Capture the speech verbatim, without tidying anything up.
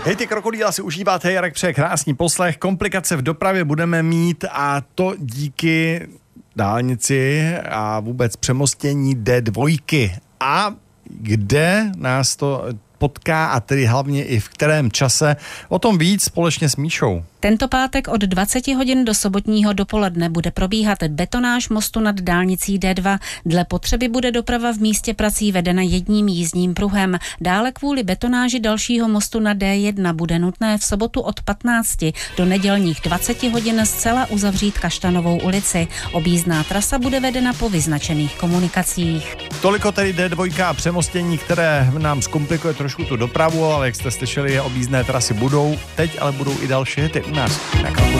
Hej, ty krokodýla si užíváte, Jarek přeje krásný poslech. Komplikace v dopravě budeme mít a to díky dálnici a vůbec přemostění D dva. A kde nás to potká a tedy hlavně i v kterém čase, o tom víc společně s Míšou. Tento pátek od dvaceti hodin do sobotního dopoledne bude probíhat betonáž mostu nad dálnicí D dva. Dle potřeby bude doprava v místě prací vedena jedním jízdním pruhem. Dále kvůli betonáži dalšího mostu na D jedna bude nutné v sobotu od patnácti do nedělních dvaceti hodin zcela uzavřít Kaštanovou ulici. Objízdná trasa bude vedena po vyznačených komunikacích. Toliko tedy D dva a přemostění, které nám zkomplikuje trošku tu dopravu, ale jak jste slyšeli, objízdné trasy budou. Teď ale budou i další hity u nás.